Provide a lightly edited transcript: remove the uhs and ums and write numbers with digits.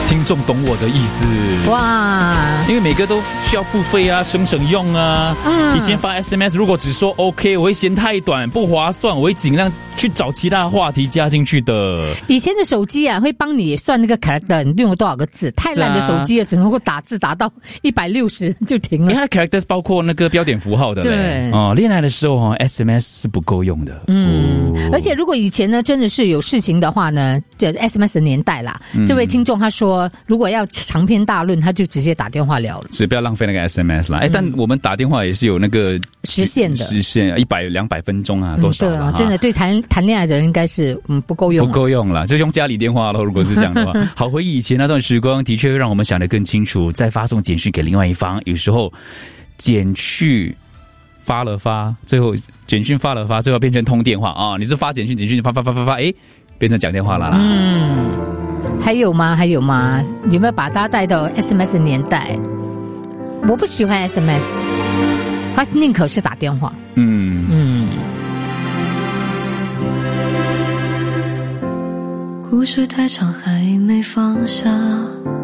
听众懂我的意思哇， 因为每个都需要付费啊，省用啊。以前发 SMS 如果只说 OK， 我会嫌太短不划算，我会尽量去找其他话题加进去的。 以前的手机啊，会帮你算那个 character 你用了多少个字，太烂的手机只能够打字打到160就停了。 因为它的 characters 包括那个标点符号的嘞。 对恋爱的时候SMS 是不够用的。 而且如果以前呢真的是有事情的话呢，这 SMS 的年代啦，这位听众他说如果要长篇大论他就直接打电话聊了， 是不要浪费那个 SMS 啦。但我们打电话也是有那个时限的 100-200分钟啊，多少啦。 真的对谈恋爱的人应该是不够用， 不够用啦，就用家里电话咯。如果是这样的话好回忆以前那段时光，的确会让我们想得更清楚，再发送简讯给另外一方。有时候简讯发了发，最后简讯发了发，最后变成通电话啊！你是发简讯发，变成讲电话了啦。 还有吗？有没有把大家带到 SMS 的年代？我不喜欢 SMS， 他宁可是打电话。 故事太长还没放下，